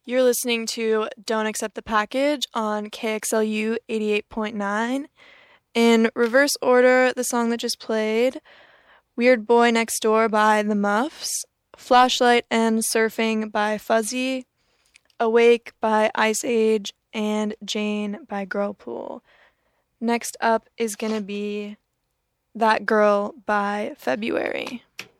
You're listening to Don't Accept the Package on KXLU 88.9. In reverse order, the song that just played, Weird Boy Next Door by The Muffs, Flashlight and Surfing by Fuzzy, Awake by Ice Age, and Jane by Girlpool. Next up is gonna be That Girl by February.